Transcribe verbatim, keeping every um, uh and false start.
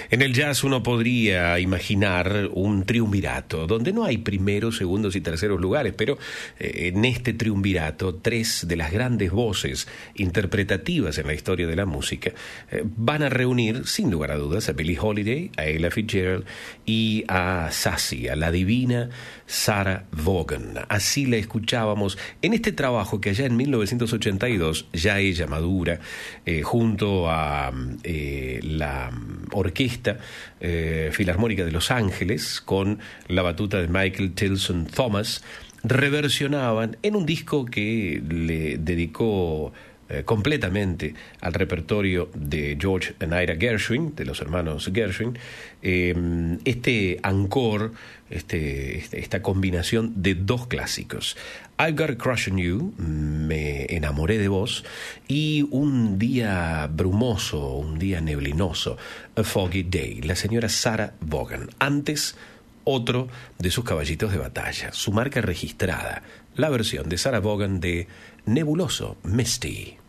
En el jazz uno podría imaginar un triunvirato, donde no hay primeros, segundos y terceros lugares, pero eh, en este triunvirato, tres de las grandes voces interpretativas en la historia de la música eh, van a reunir, sin lugar a dudas, a Billie Holiday, a Ella Fitzgerald y a Sassy, a la divina Sarah Vaughan. Así la escuchábamos en este trabajo que allá en mil novecientos ochenta y dos, ya ella madura, eh, junto a eh, la orquesta Eh, Filarmónica de Los Ángeles, con la batuta de Michael Tilson Thomas, reversionaban en un disco que le dedicó eh, completamente al repertorio de George and Ira Gershwin, de los hermanos Gershwin, eh, este encore, este, este, esta combinación de dos clásicos. I've Got a Crush on You, me enamoré de vos, y un día brumoso, un día neblinoso, A Foggy Day, la señora Sarah Vaughan. Antes, otro de sus caballitos de batalla, su marca registrada, la versión de Sarah Vaughan de Nebuloso, Misty.